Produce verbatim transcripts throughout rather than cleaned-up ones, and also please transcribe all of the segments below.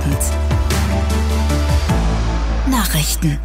Abend. Nachrichten.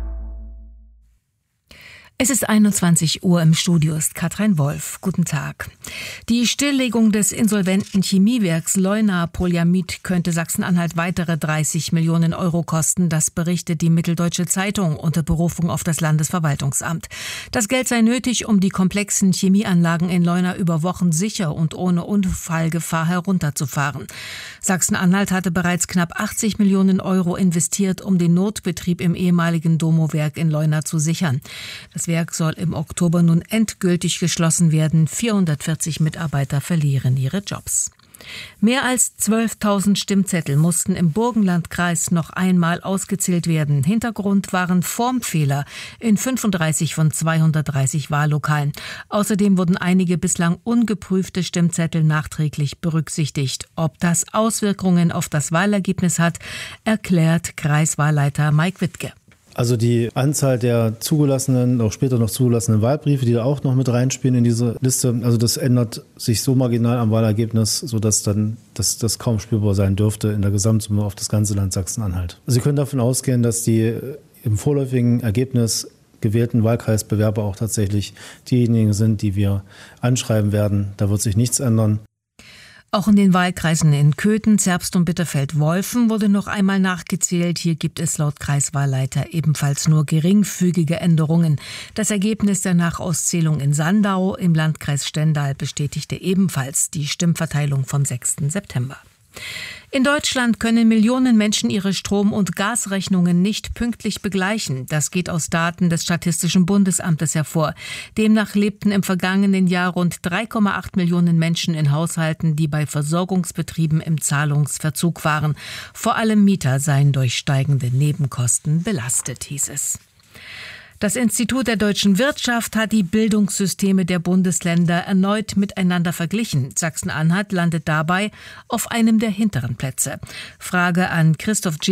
Es ist einundzwanzig Uhr, im Studio ist Katrin Wolf. Guten Tag. Die Stilllegung des insolventen Chemiewerks Leuna Polyamid könnte Sachsen-Anhalt weitere dreißig Millionen Euro kosten. Das berichtet die Mitteldeutsche Zeitung unter Berufung auf das Landesverwaltungsamt. Das Geld sei nötig, um die komplexen Chemieanlagen in Leuna über Wochen sicher und ohne Unfallgefahr herunterzufahren. Sachsen-Anhalt hatte bereits knapp achtzig Millionen Euro investiert, um den Notbetrieb im ehemaligen Domo-Werk in Leuna zu sichern. Das Werk soll im Oktober nun endgültig geschlossen werden. vierhundertvierzig Mitarbeiter verlieren ihre Jobs. Mehr als zwölftausend Stimmzettel mussten im Burgenlandkreis noch einmal ausgezählt werden. Hintergrund waren Formfehler in fünfunddreißig von zweihundertdreißig Wahllokalen. Außerdem wurden einige bislang ungeprüfte Stimmzettel nachträglich berücksichtigt. Ob das Auswirkungen auf das Wahlergebnis hat, erklärt Kreiswahlleiter Mike Wittke. Also die Anzahl der zugelassenen, auch später noch zugelassenen Wahlbriefe, die da auch noch mit reinspielen in diese Liste, also das ändert sich so marginal am Wahlergebnis, sodass dann das, das kaum spürbar sein dürfte in der Gesamtsumme auf das ganze Land Sachsen-Anhalt. Sie können davon ausgehen, dass die im vorläufigen Ergebnis gewählten Wahlkreisbewerber auch tatsächlich diejenigen sind, die wir anschreiben werden. Da wird sich nichts ändern. Auch in den Wahlkreisen in Köthen, Zerbst und Bitterfeld-Wolfen wurde noch einmal nachgezählt. Hier gibt es laut Kreiswahlleiter ebenfalls nur geringfügige Änderungen. Das Ergebnis der Nachauszählung in Sandau im Landkreis Stendal bestätigte ebenfalls die Stimmverteilung vom sechsten September. In Deutschland können Millionen Menschen ihre Strom- und Gasrechnungen nicht pünktlich begleichen. Das geht aus Daten des Statistischen Bundesamtes hervor. Demnach lebten im vergangenen Jahr rund drei Komma acht Millionen Menschen in Haushalten, die bei Versorgungsbetrieben im Zahlungsverzug waren. Vor allem Mieter seien durch steigende Nebenkosten belastet, hieß es. Das Institut der deutschen Wirtschaft hat die Bildungssysteme der Bundesländer erneut miteinander verglichen. Sachsen-Anhalt landet dabei auf einem der hinteren Plätze. Frage an Christoph G.